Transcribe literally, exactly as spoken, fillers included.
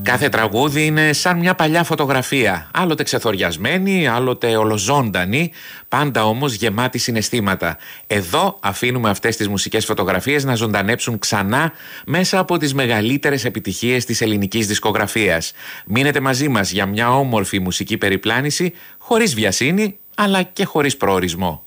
Κάθε τραγούδι είναι σαν μια παλιά φωτογραφία, άλλοτε ξεθοριασμένη, άλλοτε ολοζώντανη, πάντα όμως γεμάτη συναισθήματα. Εδώ αφήνουμε αυτές τις μουσικές φωτογραφίες να ζωντανέψουν ξανά μέσα από τις μεγαλύτερες επιτυχίες της ελληνικής δισκογραφίας. Μείνετε μαζί μας για μια όμορφη μουσική περιπλάνηση, χωρίς βιασύνη αλλά και χωρίς προορισμό.